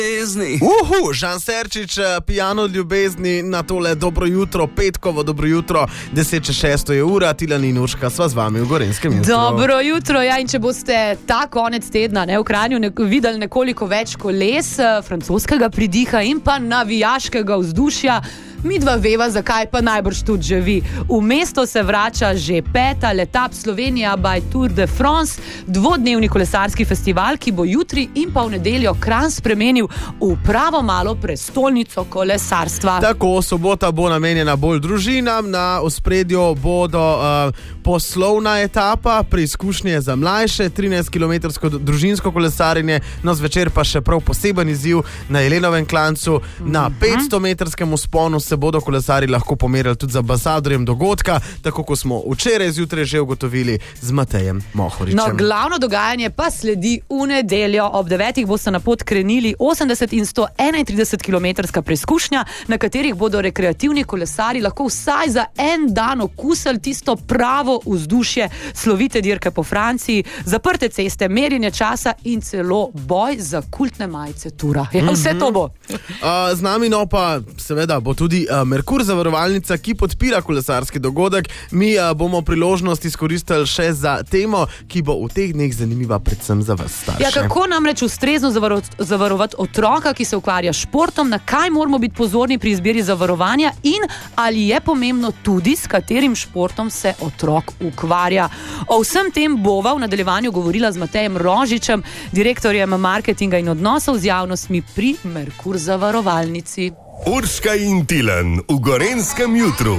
Žan Serčič, pijano od ljubezni na tole dobro jutro, petkovo dobro jutro, 10:06 je ura, Tilan in Urška sva z vami v Gorenjskem jutru. Dobro jutro, ja, in če boste ta konec tedna v Kranju videli nekoliko več koles, francoskega pridiha in pa navijaškega vzdušja, midva veva, zakaj pa najbrž tudi že vi. V mesto se vrača že 5. Letap Slovenija by Tour de France, dvodnevni kolesarski festival, ki bo jutri in pa v nedeljo Kranj spremenil v pravo malo prestolnico kolesarstva. Tako, sobota bo namenjena bolj družinam, na ospredju bodo poslovna etapa, preizkušnje za mlajše, 13-kilometrsko družinsko kolesarjenje, no zvečer pa še prav poseben izziv na Jelenovem klancu, na 500-metrskem vzponu se bodo kolesari lahko pomerili tudi z ambasadorjem dogodka, tako kot smo včeraj zjutraj že ugotovili z Matejem Mohoričem. No, glavno dogajanje pa sledi v nedeljo. Ob 9. boste na pot krenili 80 in 131 kilometrska preizkušnja, na katerih bodo rekreativni kolesari lahko vsaj za en dan okusili tisto pravo vzdušje slovite dirke po Franciji, zaprte ceste, merjenje časa in celo boj za kultne majice Tura. Ja, vse to bo. Z nami no pa seveda bo tudi Merkur zavarovalnica, ki podpira kolesarski dogodek. Mi bomo priložnost izkoristili še za temo, ki bo v teh dneh zanimiva predvsem za vas starše. Ja, kako namreč ustrezno zavarovati otroka, ki se ukvarja s športom, na kaj moramo biti pozorni pri izbiri zavarovanja in ali je pomembno tudi, s katerim športom se otrok ukvarja. O vsem tem bova v nadaljevanju govorila z Matejem Rožičem, direktorjem marketinga in odnosov z javnostmi pri Merkur zavarovalnici. Urška in Tilan v Gorenjskem jutru.